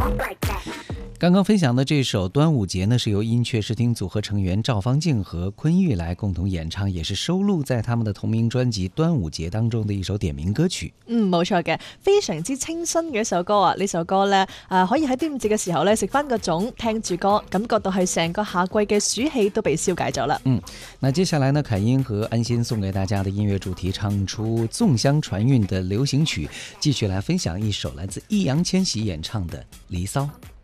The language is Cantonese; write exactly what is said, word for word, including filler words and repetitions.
刚刚分享的这首《端午节》呢，是由音雀视听组合成员赵方静和昆玉来共同演唱，也是收錄在他們的同名專輯《端午節》當中的一首點名歌曲。 嗯，冇錯嘅，非常之清新嘅一首歌啊！呢首歌呢，誒可以喺端午節嘅時候呢食翻個粽，聽住歌，感覺到係成個夏季嘅暑氣都被消解咗啦。 嗯，那接下來呢，凱音和安心送給大家的音樂主題，唱出粽香傳韻的流行曲，繼續來分享一首來自易烊千璽演唱的《離騷》。